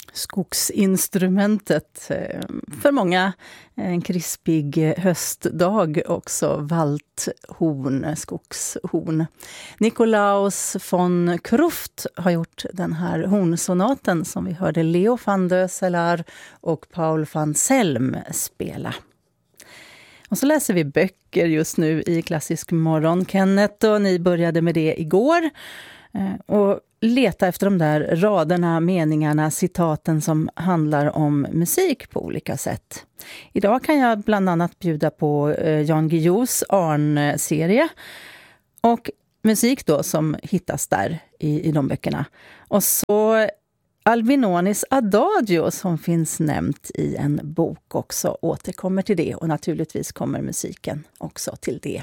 skogsinstrumentet. För många en krispig höstdag också, valthorn, skogshorn. Nikolaus von Kruft har gjort den här hornsonaten som vi hörde Leo van Döselaar och Paul van Selm spela. Och så läser vi böcker just nu i Klassisk morgon, Kenneth, och ni började med det igår. Och leta efter de där raderna, meningarna, citaten som handlar om musik på olika sätt. Idag kan jag bland annat bjuda på Jan Guillous Arn-serie och musik då som hittas där i de böckerna. Och så Albinonis Adagio som finns nämnt i en bok också återkommer till det, och naturligtvis kommer musiken också till det.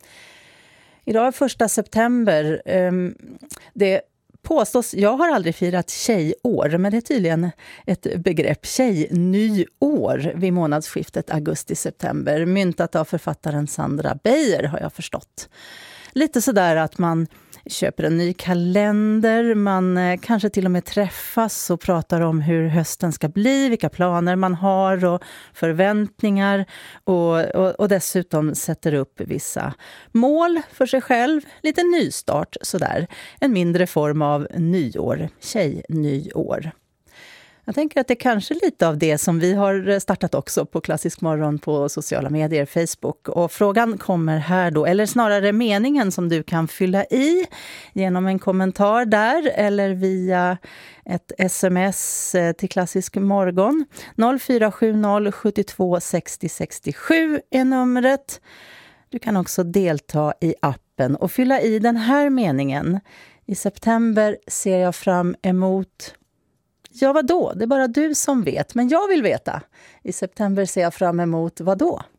Idag är 1 september. Det påstås, jag har aldrig firat tjejår, men det är tydligen ett begrepp, tjejnyår vid månadsskiftet augusti-september, myntat av författaren Sandra Beijer har jag förstått. Lite sådär att man köper en ny kalender, man kanske till och med träffas och pratar om hur hösten ska bli, vilka planer man har och förväntningar, och dessutom sätter upp vissa mål för sig själv, lite nystart sådär, en mindre form av nyår, tjejnyår. Jag tänker att det är kanske lite av det som vi har startat också på Klassisk morgon på sociala medier, Facebook. Och frågan kommer här då, eller snarare meningen som du kan fylla i genom en kommentar där eller via ett sms till Klassisk morgon. 0470 72 60 67 är numret. Du kan också delta i appen och fylla i den här meningen. I september ser jag fram emot... Ja, vad då? Det är bara du som vet, men jag vill veta. I september ser jag fram emot vad då?